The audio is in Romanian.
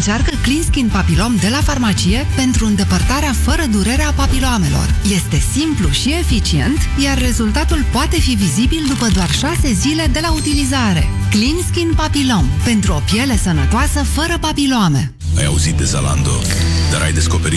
Încearcă Clean Skin Papillom de la farmacie pentru îndepărtarea fără durere a papiloamelor. Este simplu și eficient, iar rezultatul poate fi vizibil după doar 6 zile de la utilizare. Clean Skin Papillom, pentru o piele sănătoasă fără papiloame. Ai auzit de Zalando, dar ai descoperit